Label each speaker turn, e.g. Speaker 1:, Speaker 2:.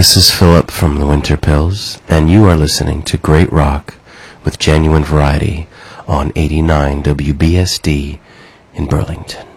Speaker 1: This is Philip from the Winter Pills, and you are listening to Great Rock with Genuine Variety on 89 WBSD in Burlington.